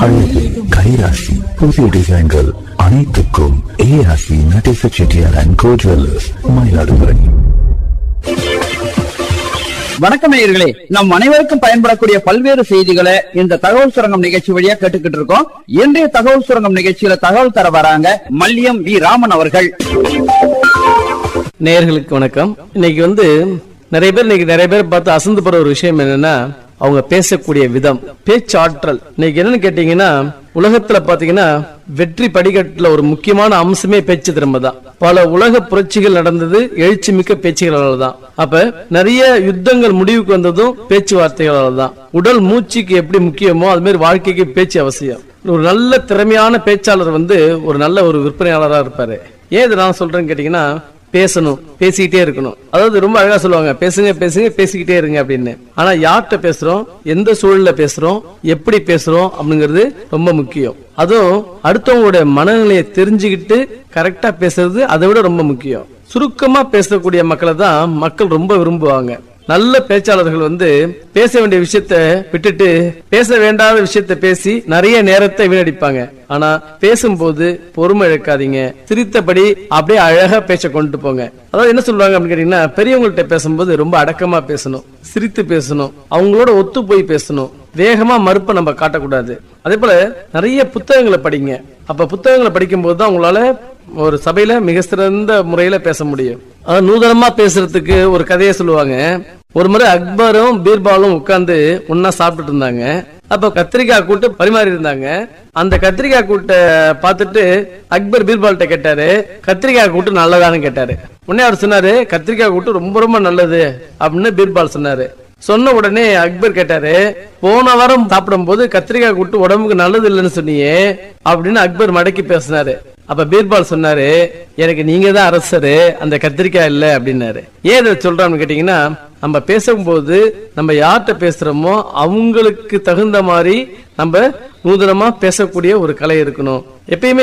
அல்லது கைராசி புதிய டிசைன்கள் அனைத்துக்கும் ஏஆசி Natesa Chettiar and go jewellers, Mayiladuthurai. வணக்கம் நேயர்களே, நம் அனைவருக்கும் பயன்படக்கூடிய பல்வேறு செய்திகளை இந்த தகவல் சுரங்கம் நிகழ்ச்சி வழியா கேட்டுக்கிட்டு இருக்கோம். இன்றைய தகவல் சுரங்கம் நிகழ்ச்சியில தகவல் தர வராங்க மல்லியம் வி ராமன் அவர்கள். நேயர்களுக்கு வணக்கம். இன்னைக்கு நிறைய பேர் பார்த்து அசந்து போற ஒரு விஷயம் என்னன்னா, அவங்க பேசக்கூடிய விதம், பேச்சாற்றல். இன்னைக்கு என்னன்னு கேட்டீங்கன்னா, உலகத்துல பாத்தீங்கன்னா வெற்றி படிக்கட்டுல ஒரு முக்கியமான அம்சமே பேச்சு திறமை தான். பல உலக புரட்சிகள் நடந்தது எழுச்சி மிக்க பேச்சுகளால தான். அப்ப நிறைய யுத்தங்கள் முடிவுக்கு வந்ததும் பேச்சுவார்த்தைகளால தான். உடல் மூச்சுக்கு எப்படி முக்கியமோ அது மாதிரி வாழ்க்கைக்கு பேச்சு அவசியம். ஒரு நல்ல திறமையான பேச்சாளர் ஒரு நல்ல ஒரு விற்பனையாளராக இருப்பாரு. ஏன் இதை நான் சொல்றேன்னு கேட்டீங்கன்னா, பேசணும், பேசிக்கிட்டே இருக்கணும். அதாவது ரொம்ப அழகா சொல்லுவாங்க, பேசுங்க பேசுங்க பேசிக்கிட்டே இருங்க அப்படின்னு. ஆனா யார்கிட்ட பேசுறோம், எந்த சூழல்ல பேசுறோம், எப்படி பேசுறோம் அப்படிங்கிறது ரொம்ப முக்கியம். அதுவும் அடுத்தவங்களுடைய மனநிலையை தெரிஞ்சுக்கிட்டு கரெக்டா பேசுறது அதை விட ரொம்ப முக்கியம். சுருக்கமா பேசக்கூடிய மக்களை தான் மக்கள் ரொம்ப விரும்புவாங்க. நல்ல பேச்சாளர்கள் பேச வேண்டிய விஷயத்த விட்டுட்டு பேச வேண்டாத விஷயத்த பேசி நிறைய நேரத்தை வீணடிப்பாங்க. ஆனா பேசும்போது பொறுமை இழக்காதீங்க, சிரித்தபடி அப்படியே அழகா பேச்ச கொண்டு போங்க. அதாவது என்ன சொல்லுவாங்க அப்படின்னு கேட்டீங்கன்னா, பெரியவங்கள்ட்ட பேசும்போது ரொம்ப அடக்கமா பேசணும், சிரித்து பேசணும், அவங்களோட ஒத்து போய் பேசணும், வேகமா மறுப்பை நம்ம காட்டக்கூடாது. அதே போல நிறைய புத்தகங்களை படிங்க. அப்ப புத்தகங்களை படிக்கும் போது தான் உங்களால ஒரு சபையில மிக சிறந்த முறையில பேச முடியும். அதாவது நூதனமா பேசுறதுக்கு ஒரு கதையை சொல்லுவாங்க. ஒரு முறை அக்பரும் பீர்பாலும் உட்கார்ந்து ஒன்னா சாப்பிட்டுட்டு இருந்தாங்க. அப்ப கத்திரிக்காய் கூட்டு பரிமாறி இருந்தாங்க. அந்த கத்திரிக்காய் கூட்டை பார்த்துட்டு அக்பர் பீர்பால்கிட்ட கேட்டாரு, கத்திரிக்காய் கூட்டு நல்லதான்னு கேட்டாரு. உடனே அவர் சொன்னாரு, கத்திரிக்காய் கூட்டு ரொம்ப ரொம்ப நல்லது அப்படின்னு பீர்பால் சொன்னாரு. சொன்ன உடனே அக்பர் கேட்டாரு, போன வாரம் சாப்பிடும் போது கத்திரிக்காய் கூட்டு உடம்புக்கு நல்லது இல்லைன்னு சொன்னியே அப்படின்னு அக்பர் மடக்கி பேசினாரு. அப்ப பீர்பால் சொன்னாரு, எனக்கு நீங்க தான் அரசரு, அந்த கத்திரிக்காய் இல்ல அப்படின்னாரு. ஏன் இதை சொல்றோம்னு கேட்டீங்கன்னா, நம்ம பேசும்போது நம்ம யார்கிட்ட பேசுறோமோ அவங்களுக்கு தகுந்த மாதிரி நம்ம நூதனமா பேசக்கூடிய ஒரு கலை இருக்கணும். எப்பயுமே